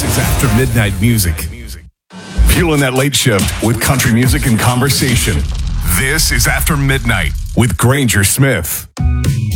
is After Midnight Music. Fueling that late shift with country music and conversation. This is After Midnight with Granger Smith.